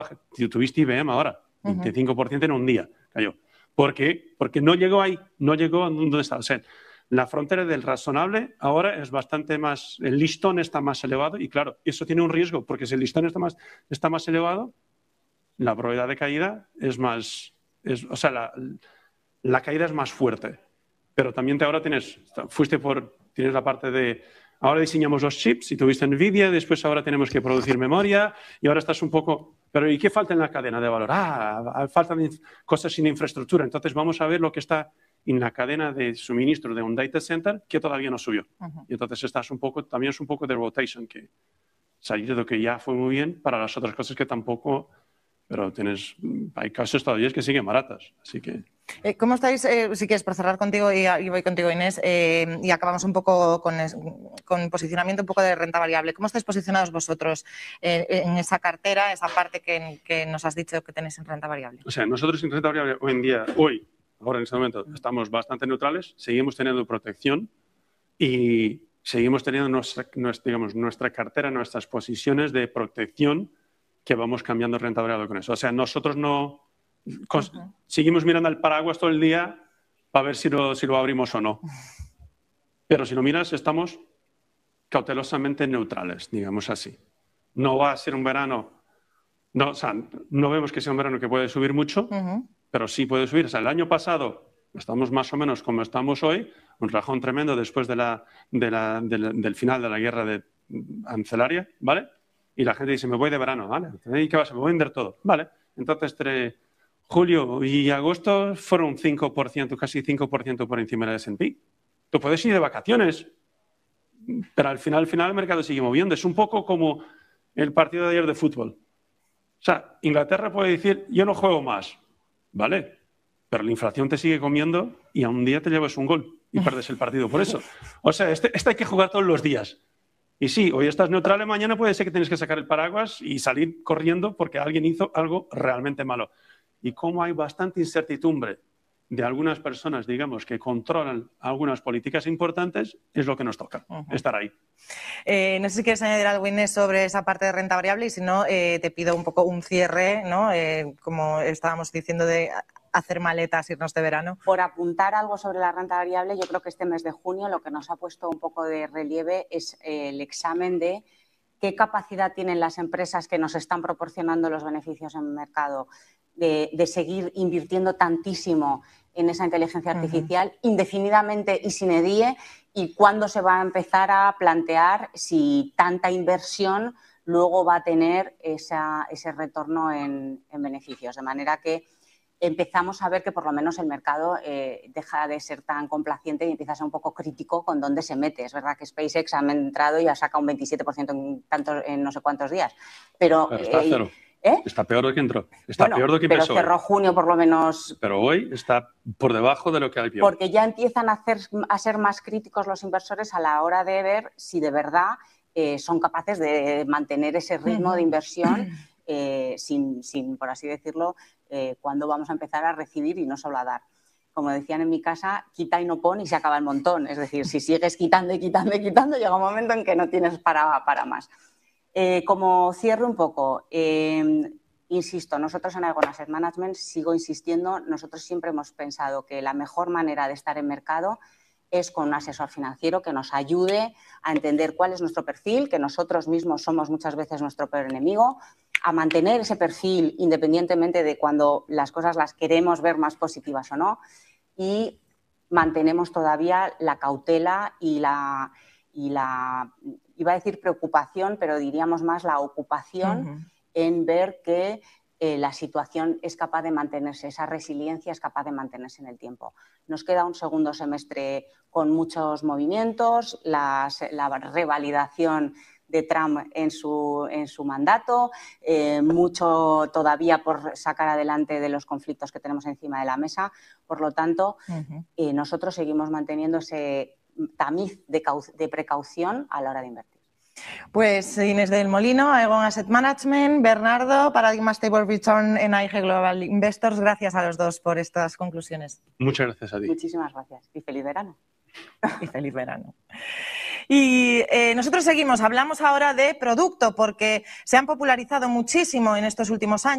Tuviste IBM ahora, 25% en un día cayó. ¿Por qué? Porque no llegó ahí, no llegó a donde está. O sea, la frontera del razonable ahora es bastante más, el listón está más elevado y claro, eso tiene un riesgo, porque si el listón está más elevado, la probabilidad de caída es más, o sea, la caída es más fuerte. Pero también ahora tienes la parte de, ahora diseñamos los chips y tuviste NVIDIA, después ahora tenemos que producir memoria y ahora estás un poco, pero ¿y qué falta en la cadena de valor? Faltan cosas sin infraestructura. Entonces vamos a ver lo que está en la cadena de suministro de un data center que todavía no subió. Y entonces también es un poco de rotation, que salir de lo que ya fue muy bien para las otras cosas que tampoco, pero hay casos todavía que siguen baratas, así que... ¿Cómo estáis, si quieres, por cerrar contigo y voy contigo, Inés, y acabamos un poco con posicionamiento un poco de renta variable? ¿Cómo estáis posicionados vosotros en esa cartera, esa parte que nos has dicho que tenéis en renta variable? O sea, nosotros en renta variable ahora en este momento, estamos bastante neutrales, seguimos teniendo protección y seguimos teniendo nuestra cartera, nuestras posiciones de protección que vamos cambiando renta variable con eso. O sea, nosotros no... Seguimos mirando al paraguas todo el día para ver si lo abrimos o no. Pero si lo miras, estamos cautelosamente neutrales, digamos así. No va a ser un verano... No, o sea, no vemos que sea un verano que puede subir mucho, pero sí puede subir. O sea, el año pasado estamos más o menos como estamos hoy, un rajón tremendo después del final de la guerra arancelaria, ¿vale? Y la gente dice, me voy de verano, ¿vale? ¿Y qué pasa? Me voy a vender todo, ¿vale? Entonces, entre julio y agosto fueron 5%, casi 5% por encima del S&P. Tú puedes ir de vacaciones, pero al final el mercado sigue moviendo. Es un poco como el partido de ayer de fútbol. O sea, Inglaterra puede decir, yo no juego más, ¿vale? Pero la inflación te sigue comiendo y a un día te llevas un gol y pierdes el partido por eso. O sea, este hay que jugar todos los días. Y sí, hoy estás neutral y mañana puede ser que tienes que sacar el paraguas y salir corriendo porque alguien hizo algo realmente malo. Y como hay bastante incertidumbre de algunas personas, digamos, que controlan algunas políticas importantes, es lo que nos toca, estar ahí. No sé si quieres añadir algo, Inés, sobre esa parte de renta variable y si no, te pido un poco un cierre, ¿no? Como estábamos diciendo, de hacer maletas, irnos de verano. Por apuntar algo sobre la renta variable, yo creo que este mes de junio lo que nos ha puesto un poco de relieve es el examen de qué capacidad tienen las empresas que nos están proporcionando los beneficios en el mercado de seguir invirtiendo tantísimo en esa inteligencia artificial indefinidamente y sin edie, y cuándo se va a empezar a plantear si tanta inversión luego va a tener ese retorno en beneficios. De manera que empezamos a ver que por lo menos el mercado deja de ser tan complaciente y empieza a ser un poco crítico con dónde se mete. Es verdad que SpaceX ha entrado y ha sacado un 27% en no sé cuántos días. Pero está cero. Está peor de que entró. Peor de que pero empezó. Cerró junio por lo menos. Pero hoy está por debajo de lo que hay peor. Porque ya empiezan a ser más críticos los inversores a la hora de ver si de verdad son capaces de mantener ese ritmo de inversión sin, por así decirlo, cuando vamos a empezar a recibir y no solo a dar. Como decían en mi casa, quita y no pon y se acaba el montón. Es decir, si sigues quitando y quitando y quitando, llega un momento en que no tienes para más. Como cierre un poco, insisto, nosotros en Aegon Asset Management, sigo insistiendo, nosotros siempre hemos pensado que la mejor manera de estar en mercado es con un asesor financiero que nos ayude a entender cuál es nuestro perfil, que nosotros mismos somos muchas veces nuestro peor enemigo, a mantener ese perfil independientemente de cuando las cosas las queremos ver más positivas o no, y mantenemos todavía la cautela y la iba a decir preocupación, pero diríamos más la ocupación en ver que la situación es capaz de mantenerse, esa resiliencia es capaz de mantenerse en el tiempo. Nos queda un segundo semestre con muchos movimientos, la revalidación de Trump en su mandato, mucho todavía por sacar adelante de los conflictos que tenemos encima de la mesa. Por lo tanto, nosotros seguimos manteniendo ese tamiz de precaución a la hora de invertir. Pues Inés del Molino, Aegon Asset Management, Bernardo, Paradigma Stable Return en AIG Global Investors. Gracias a los dos por estas conclusiones. Muchas gracias a ti. Muchísimas gracias y feliz verano. Y feliz verano. Y nosotros seguimos, hablamos ahora de producto porque se han popularizado muchísimo en estos últimos años.